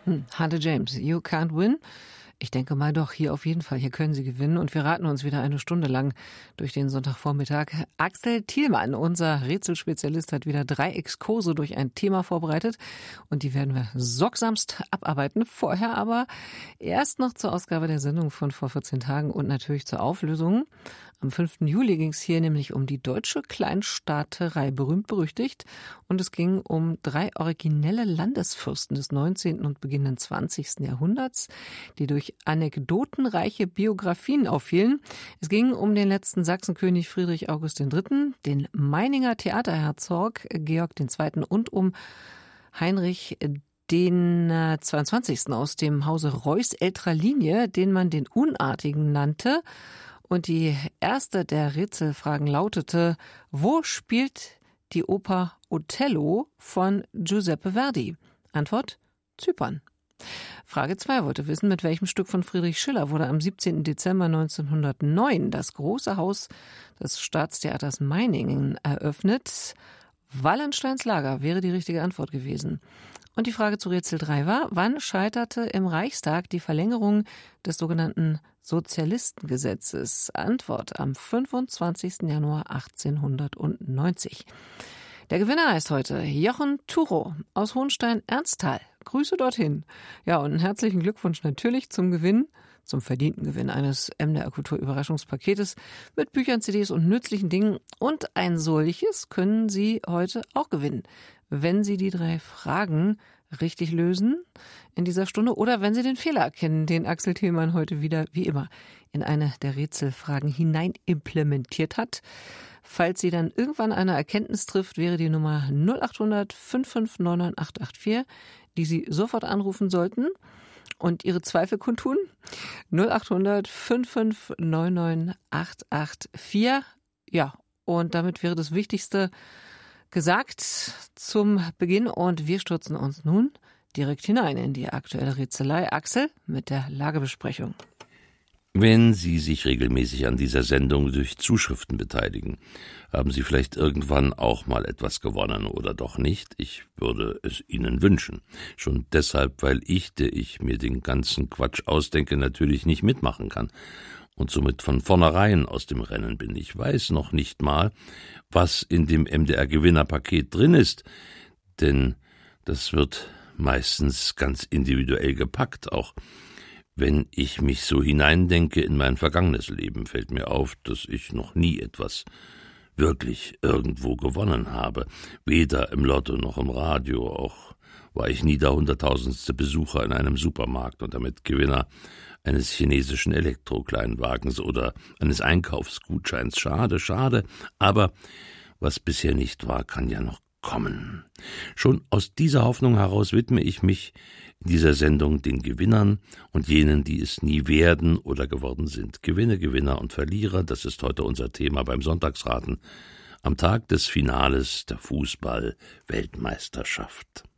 Hunter James, You Can't Win. Ich denke mal doch, hier auf jeden Fall, hier können Sie gewinnen. Und wir raten uns wieder eine Stunde lang durch den Sonntagvormittag. Axel Thielmann, unser Rätselspezialist, hat wieder 3 Exkurse durch ein Thema vorbereitet. Und die werden wir sorgsamst abarbeiten. Vorher aber erst noch zur Ausgabe der Sendung von vor 14 Tagen und natürlich zur Auflösung. Am 5. Juli ging es hier nämlich um die deutsche Kleinstaaterei, berühmt-berüchtigt. Und es ging um 3 originelle Landesfürsten des 19. und beginnenden 20. Jahrhunderts, die durch anekdotenreiche Biografien auffielen. Es ging um den letzten Sachsenkönig Friedrich August III., den Meininger Theaterherzog Georg II. Und um Heinrich den 22. aus dem Hause Reuß älterer Linie, den man den Unartigen nannte. Und die erste der Rätselfragen lautete: Wo spielt die Oper Othello von Giuseppe Verdi? Antwort: Zypern. Frage 2 wollte wissen, mit welchem Stück von Friedrich Schiller wurde am 17. Dezember 1909 das große Haus des Staatstheaters Meiningen eröffnet? Wallensteins Lager wäre die richtige Antwort gewesen. Und die Frage zu Rätsel 3 war: Wann scheiterte im Reichstag die Verlängerung des sogenannten Sozialistengesetzes? Antwort: am 25. Januar 1890. Der Gewinner heißt heute Jochen Turow aus Hohenstein-Ernsthal. Grüße dorthin. Ja, und einen herzlichen Glückwunsch natürlich zum Gewinn, zum verdienten Gewinn eines MDR Kultur-Überraschungspaketes mit Büchern, CDs und nützlichen Dingen. Und ein solches können Sie heute auch gewinnen, wenn Sie die 3 Fragen richtig lösen in dieser Stunde oder wenn Sie den Fehler erkennen, den Axel Thielmann heute wieder, wie immer, in eine der Rätselfragen hinein implementiert hat. Falls Sie dann irgendwann eine Erkenntnis trifft, wäre die Nummer 0800 5599 884, die Sie sofort anrufen sollten und Ihre Zweifel kundtun. 0800 5599 884. Ja, und damit wäre das Wichtigste gesagt zum Beginn und wir stürzen uns nun direkt hinein in die aktuelle Rätselei. Axel mit der Lagebesprechung. Wenn Sie sich regelmäßig an dieser Sendung durch Zuschriften beteiligen, haben Sie vielleicht irgendwann auch mal etwas gewonnen oder doch nicht? Ich würde es Ihnen wünschen. Schon deshalb, weil ich, der ich mir den ganzen Quatsch ausdenke, natürlich nicht mitmachen kann und somit von vornherein aus dem Rennen bin. Ich weiß noch nicht mal, was in dem MDR-Gewinnerpaket drin ist, denn das wird meistens ganz individuell gepackt. Auch wenn ich mich so hineindenke in mein vergangenes Leben, fällt mir auf, dass ich noch nie etwas wirklich irgendwo gewonnen habe. Weder im Lotto noch im Radio, auch war ich nie der 100.000. Besucher in einem Supermarkt und damit Gewinner eines chinesischen Elektrokleinwagens oder eines Einkaufsgutscheins. Schade, schade, aber was bisher nicht war, kann ja noch kommen. Schon aus dieser Hoffnung heraus widme ich mich in dieser Sendung den Gewinnern und jenen, die es nie werden oder geworden sind. Gewinne, Gewinner und Verlierer, das ist heute unser Thema beim Sonntagsraten am Tag des Finales der Fußball-Weltmeisterschaft.